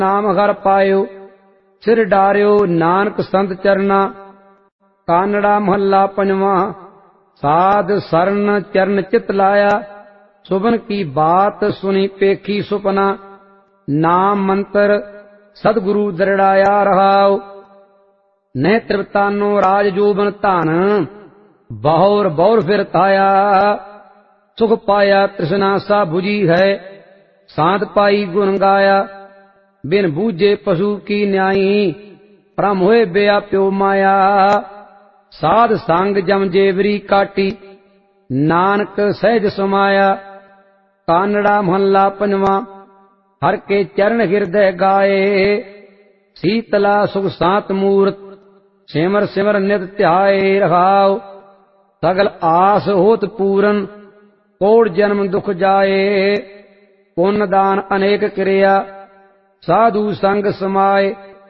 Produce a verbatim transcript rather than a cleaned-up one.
नाम हर पायो सिर डार्यो नानक संत चरना। कानड़ा महला पंजवा। साध सरन चरण चित लाया सुबन की बात सुनी पेखी सुपना। नाम मंत्र सदगुरु दृढ़ाया रहाओ नेत्र तानो राज जोबन धान बहुर बहुर फिर ताया। सुख पाया तृष्णा सा बुझी है साध पाई गुण गाया। बिन बूझे पशु की न्यायी परम होए व्याप्यो माया। साध संग जम जेवरी काटी नानक सहज समाया। कानड़ा महला पंजवा। हर के चरण हृदय गाए शीतला सुख सात मूर्त सिमर सिमर नित ध्याए रहाओ। सगल आस होत पूरन कोड़ जन्म दुख जाए। पुण्य दान अनेक क्रिया साधु संग समाए।